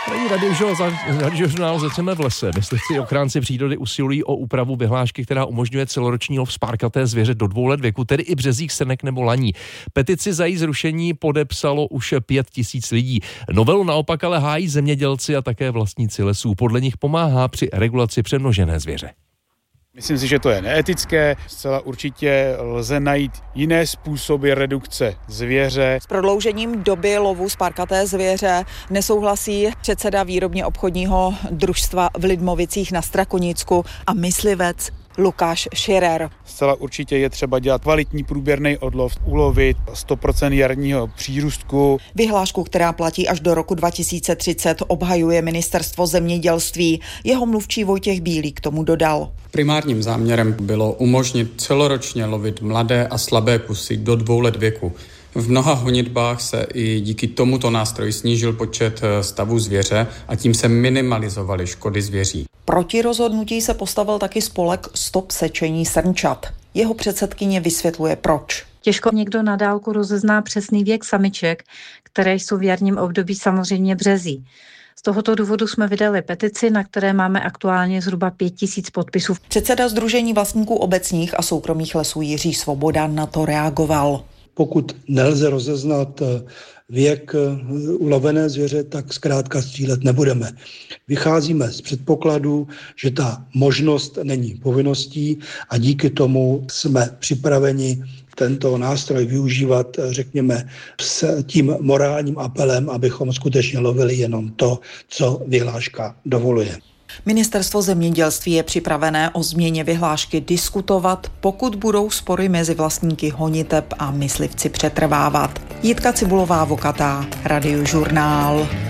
Radiožurnál Začneme v lese. Myslivci i ochránci přírody usilují o úpravu vyhlášky, která umožňuje celoroční lov spárkaté zvěře do 2 let věku, tedy i březích, srnek nebo laní. Petici za její zrušení podepsalo už 5 000 lidí. Novelu naopak ale hájí zemědělci a také vlastníci lesů. Podle nich pomáhá při regulaci přemnožené zvěře. Myslím si, že to je neetické. Zcela určitě lze najít jiné způsoby redukce zvěře. S prodloužením doby lovu spárkaté zvěře nesouhlasí předseda výrobně obchodního družstva v Lidmovicích na Strakonicku a myslivec Lukáš Širer. Zcela určitě je třeba dělat kvalitní průběrný odlov, ulovit 100% jarního přírůstku. Vyhlášku, která platí až do roku 2030, obhajuje ministerstvo zemědělství. Jeho mluvčí Vojtěch Bílý k tomu dodal. Primárním záměrem bylo umožnit celoročně lovit mladé a slabé kusy do 2 let věku. V mnoha honitbách se i díky tomuto nástroji snížil počet stavů zvěře a tím se minimalizovaly škody zvěří. Proti rozhodnutí se postavil taky spolek Stop sečení srnčat. Jeho předsedkyně vysvětluje proč. Těžko někdo na dálku rozezná přesný věk samiček, které jsou v jarním období samozřejmě březí. Z tohoto důvodu jsme vydali petici, na které máme aktuálně zhruba 5 000 podpisů. Předseda Sdružení vlastníků obecních a soukromých lesů Jiří Svoboda na to reagoval. Pokud nelze rozeznat věk ulovené zvěře, tak zkrátka střílet nebudeme. Vycházíme z předpokladu, že ta možnost není povinností a díky tomu jsme připraveni tento nástroj využívat, řekněme, s tím morálním apelem, abychom skutečně lovili jenom to, co vyhláška dovoluje. Ministerstvo zemědělství je připravené o změně vyhlášky diskutovat, pokud budou spory mezi vlastníky honiteb a myslivci přetrvávat. Jitka Cibulová-Vokatá, Radiožurnál.